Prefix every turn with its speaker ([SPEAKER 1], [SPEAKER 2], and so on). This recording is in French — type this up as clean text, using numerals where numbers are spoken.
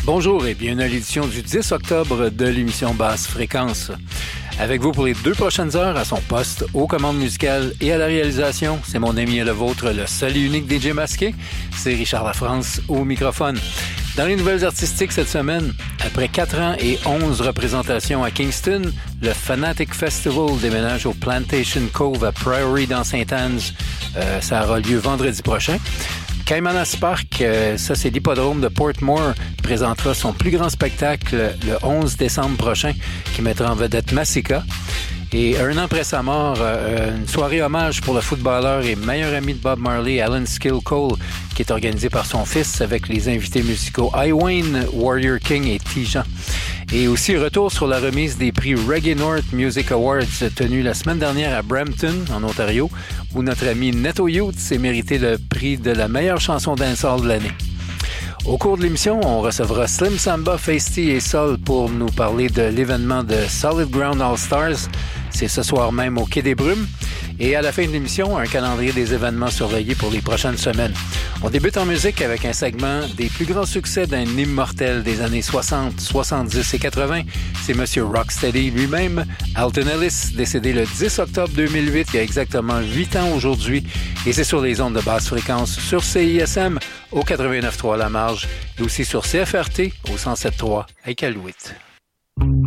[SPEAKER 1] Bonjour et bienvenue à l'édition du 10 octobre de l'émission Basse Fréquence. Avec vous pour les 2 prochaines heures à son poste, aux commandes musicales et à la réalisation, c'est mon ami et le vôtre, le seul et unique DJ masqué, c'est Richard Lafrance au microphone. Dans les nouvelles artistiques cette semaine, après 4 ans et 11 représentations à Kingston, le Fanatic Festival déménage au Plantation Cove à Prairie dans Saint-Anne. Ça aura lieu vendredi prochain. Caymanas Park, ça c'est l'hippodrome de Portmore, présentera son plus grand spectacle le 11 décembre prochain, qui mettra en vedette Massika. Et un an après sa mort, une soirée hommage pour le footballeur et meilleur ami de Bob Marley, Alan Skill Cole, qui est organisée par son fils avec les invités musicaux Iwayne, Warrior King et Tijan. Et aussi retour sur la remise des prix Reggae North Music Awards tenus la semaine dernière à Brampton, en Ontario, où notre ami Netto Youth s'est mérité le prix de la meilleure chanson dancehall de l'année. Au cours de l'émission, on recevra Slim Samba, Feisty et Sol pour nous parler de l'événement de Solid Ground All-Stars. C'est ce soir même au Quai des Brumes. Et à la fin de l'émission, un calendrier des événements surveillés pour les prochaines semaines. On débute en musique avec un segment des plus grands succès d'un immortel des années 60, 70 et 80. C'est Monsieur Rocksteady lui-même, Alton Ellis, décédé le 10 octobre 2008, il y a exactement 8 ans aujourd'hui. Et c'est sur les ondes de basse fréquence sur CISM au 89.3 La Marge et aussi sur CFRT au 107.3 à Iqaluit.